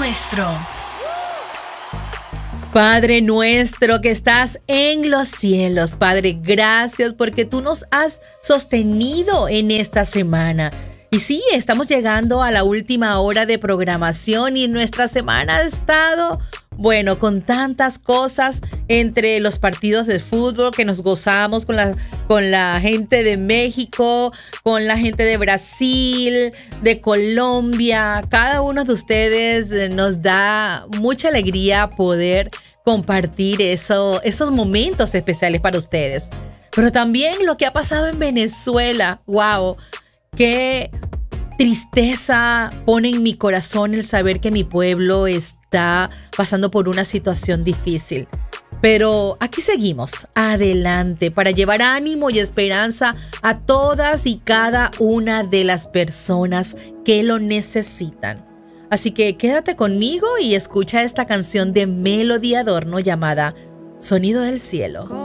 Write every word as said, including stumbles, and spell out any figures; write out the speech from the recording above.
nuestro. Padre nuestro que estás en los cielos, Padre, gracias porque tú nos has sostenido en esta semana. Y sí, estamos llegando a la última hora de programación y nuestra semana ha estado, bueno, con tantas cosas entre los partidos de fútbol que nos gozamos con la, con la gente de México, con la gente de Brasil, de Colombia. Cada uno de ustedes nos da mucha alegría poder compartir eso, esos momentos especiales para ustedes. Pero también lo que ha pasado en Venezuela, wow. Qué tristeza pone en mi corazón el saber que mi pueblo está pasando por una situación difícil. Pero aquí seguimos, adelante, para llevar ánimo y esperanza a todas y cada una de las personas que lo necesitan. Así que quédate conmigo y escucha esta canción de Melody Adorno llamada Sonido del Cielo.